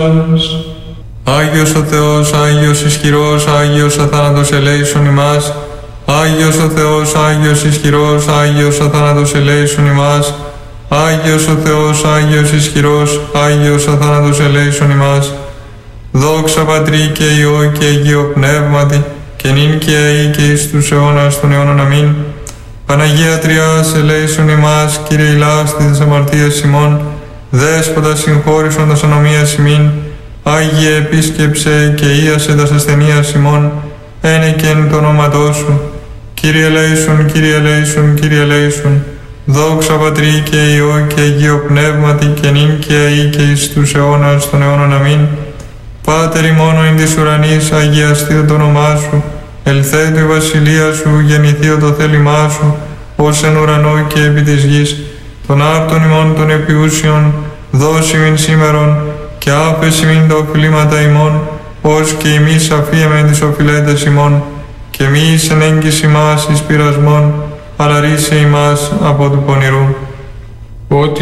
Άγιος ο Θεός, Άγιος ισχυρός, Άγιος αθάνατος ελέησον ημάς. Άγιος ο Θεός, Άγιος ισχυρός, Άγιος αθάνατος ελέησον ημάς. Άγιος ο Θεός, Άγιος ισχυρός, Άγιος αθάνατος ελέησον ημάς. Δόξα Πατρί και Υιό και Αγίο Πνεύματι, και νυν και αεί και εις τους αιώνας των αιώνων. αμήν. Παναγία Τριάς, ελέησον ημάς, Κύριε ηλάστη τας αμαρτίας ημών, Δέσποτα συγχώρησον τας ανομίας ημίν, Άγιε επίσκεψε και ίασε τας ασθενείας ημών, ένεκεν το ονόματό Σου. Κύριε ελέησον, Κύριε ελέησον, Κύριε ελέησον. Δόξα Πατρί και Υιό και Αγίο Πνεύματι, και νυν και αεί και εις τους αιώνας των αιώνων. αμήν. Πάτερ ημών εν της ουρανής, αγιαστείτο το όνομά Σου, ελθέτω η βασιλεία Σου, γεννηθείτο το θέλημά Σου, ως εν ουρανό και επί της γης. Των άρτων ημών των επιούσιων, δώσει μην σήμερον, και άφεση μην τα οφειλήματα ημών, ως και εμείς αφίεμεν τις οφειλέτες ημών, και μη εις εν έγκυς ημάς εις πειρασμόν, αλλά ρίσε ημάς από του πονηρού.